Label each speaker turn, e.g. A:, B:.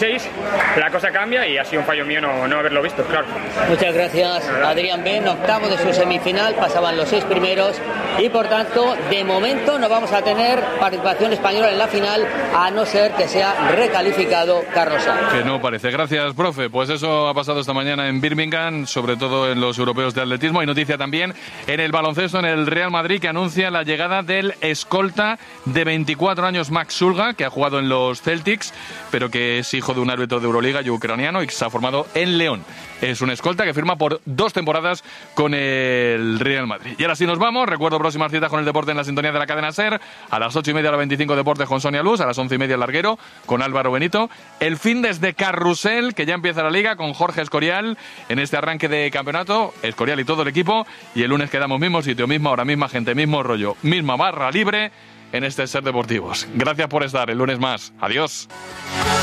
A: la cosa cambia y ha sido un fallo mío no haberlo visto, claro.
B: Muchas gracias, Adrián Ben, octavo de su semifinal, pasaban los 6 primeros y por tanto, de momento no vamos a tener participación española en la final, a no ser que sea recalificado Carlos Sainz.
C: Que no parece. Gracias, profe. Pues eso ha pasado esta mañana en Birmingham, sobre todo en los europeos de atletismo. Hay noticia también en el baloncesto, en el Real Madrid, que anuncia la llegada del escolta de 24 años, Max Sulga, que ha jugado en los Celtics, pero que es hijo de un árbitro de Euroliga y ucraniano y que se ha formado en León. Es un escolta que firma por 2 temporadas con el Real Madrid. Y ahora sí nos vamos. Recuerdo próximas citas con el deporte en la sintonía de la cadena SER. A las 8:30 a las 25 Deportes con Sonia Luz. A las 11:30 el Larguero con Álvaro Benito. El fin desde Carrusel, que ya empieza la Liga con Jorge Escorial en este arranque de campeonato. Escorial y todo el equipo. Y el lunes quedamos mismo sitio, misma hora, misma gente, mismo rollo, misma barra libre en este SER Deportivos. Gracias por estar el lunes más. Adiós.